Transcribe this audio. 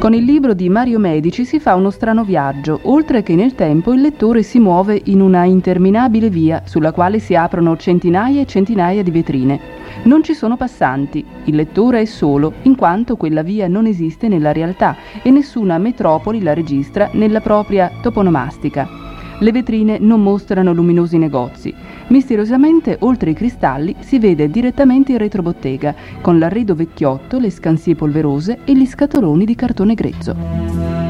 Con il libro di Mario Medici si fa uno strano viaggio. Oltre che nel tempo, il lettore si muove in una interminabile via sulla quale si aprono centinaia e centinaia di vetrine. Non ci sono passanti, il lettore è solo, in quanto quella via non esiste nella realtà e nessuna metropoli la registra nella propria toponomastica. Le vetrine non mostrano luminosi negozi. Misteriosamente, oltre i cristalli, si vede direttamente il retrobottega, con l'arredo vecchiotto, le scansie polverose e gli scatoloni di cartone grezzo.